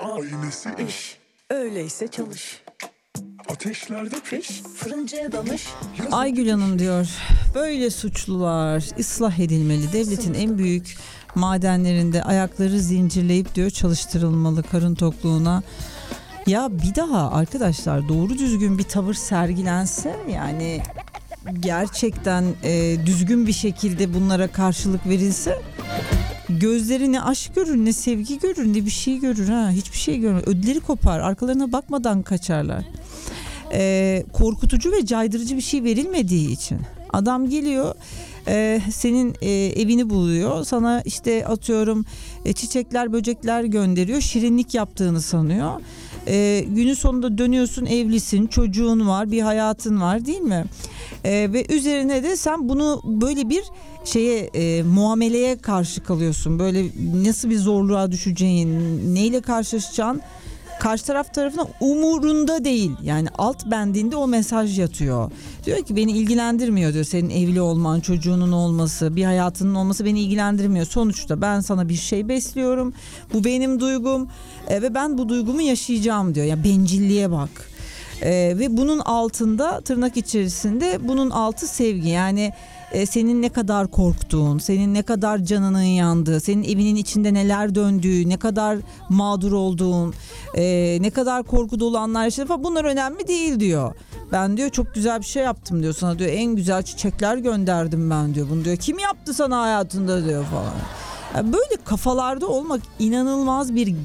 ailesi iş. Öyleyse çalış. Ateşlerde Piş, fırıncıya danış. Aygül Hanım diyor, böyle suçlular ıslah edilmeli. Devletin en büyük madenlerinde ayakları zincirleyip diyor çalıştırılmalı karın tokluğuna. Ya bir daha arkadaşlar doğru düzgün bir tavır sergilense, yani gerçekten düzgün bir şekilde bunlara karşılık verilse, gözleri ne aşk görür, ne sevgi görür, ne bir şey görür, hiçbir şey görmür. Ödleri kopar, arkalarına bakmadan kaçarlar. Korkutucu ve caydırıcı bir şey verilmediği için adam geliyor, senin evini buluyor, sana işte atıyorum çiçekler böcekler gönderiyor, şirinlik yaptığını sanıyor. Günün sonunda dönüyorsun, evlisin, çocuğun var, bir hayatın var, değil mi? Ve üzerine de sen bunu böyle bir muameleye karşı kalıyorsun. Böyle nasıl bir zorluğa düşeceğin, neyle karşılaşacağın karşı taraf tarafına umurunda değil. Yani alt bendinde o mesaj yatıyor. Diyor ki beni ilgilendirmiyor diyor, senin evli olman, çocuğunun olması, bir hayatının olması beni ilgilendirmiyor. Sonuçta ben sana bir şey besliyorum. Bu benim duygum ve ben bu duygumu yaşayacağım diyor. Ya bencilliğe bak. Ve bunun altında, tırnak içerisinde, bunun altı sevgi. Yani senin ne kadar korktuğun, senin ne kadar canının yandığı, senin evinin içinde neler döndüğü, ne kadar mağdur olduğun, ne kadar korku dolu anlar yaşadığın falan, bunlar önemli değil diyor. Ben diyor çok güzel bir şey yaptım diyor, sana diyor en güzel çiçekler gönderdim ben diyor. Bunu diyor kim yaptı sana hayatında diyor falan. Yani böyle kafalarda olmak inanılmaz bir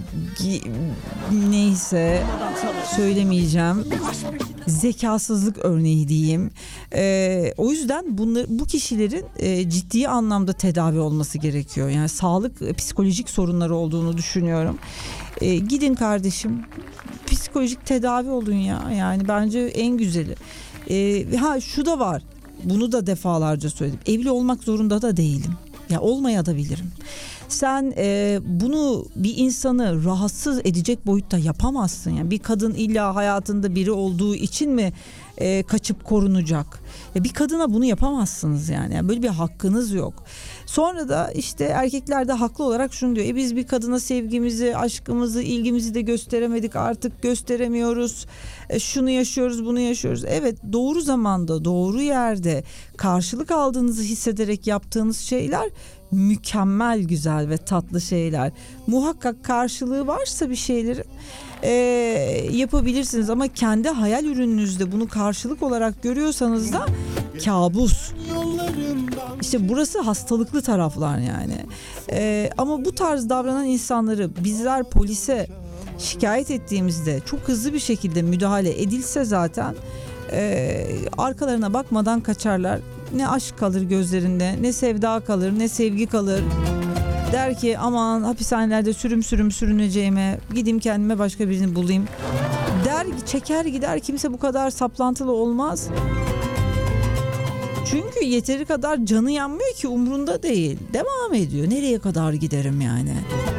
neyse söylemeyeceğim, zekasızlık örneği diyeyim. O yüzden bu kişilerin ciddi anlamda tedavi olması gerekiyor. Yani sağlık, psikolojik sorunları olduğunu düşünüyorum. Gidin kardeşim, psikolojik tedavi olun ya. Yani bence en güzeli. Şu da var. Bunu da defalarca söyledim. Evli olmak zorunda da değilim. Ya olmaya da bilirim. Sen bunu bir insanı rahatsız edecek boyutta yapamazsın. Yani bir kadın illa hayatında biri olduğu için mi kaçıp korunacak? Bir kadına bunu yapamazsınız yani böyle bir hakkınız yok. Sonra da işte erkekler de haklı olarak şunu diyor. Biz bir kadına sevgimizi, aşkımızı, ilgimizi de gösteremedik, artık gösteremiyoruz. Şunu yaşıyoruz, bunu yaşıyoruz. Evet, doğru zamanda, doğru yerde karşılık aldığınızı hissederek yaptığınız şeyler mükemmel, güzel ve tatlı şeyler. Muhakkak karşılığı varsa bir şeylerin yapabilirsiniz ama kendi hayal ürününüzde bunu karşılık olarak görüyorsanız da kabus. İşte burası hastalıklı taraflar yani. Ama bu tarz davranan insanları bizler polise şikayet ettiğimizde çok hızlı bir şekilde müdahale edilse zaten arkalarına bakmadan kaçarlar. Ne aşk kalır gözlerinde, ne sevda kalır, ne sevgi kalır. Der ki aman hapishanelerde sürüm sürüneceğime gideyim kendime başka birini bulayım. Der, çeker gider. Kimse bu kadar saplantılı olmaz. Çünkü yeteri kadar canı yanmıyor ki, umrunda değil. Devam ediyor. Nereye kadar giderim yani?